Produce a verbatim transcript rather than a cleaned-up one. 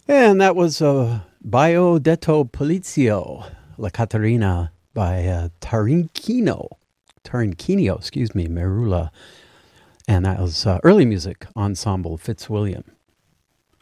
And that was uh, Bio detto Polizio, La Caterina by uh, Tarinchino. Tarinchino, excuse me, Merula. And that was uh, early music ensemble Fitzwilliam.